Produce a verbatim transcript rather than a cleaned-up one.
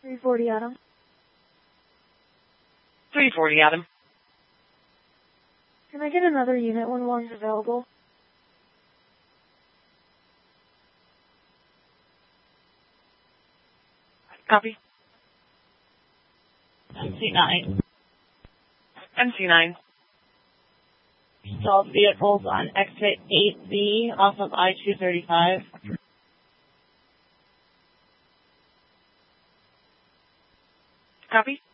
three forty Adam. three forty Adam. Can I get another unit when one's available? Copy. M C nine. M C nine. Stalled vehicles on exit eight B off of I two thirty-five. Copy.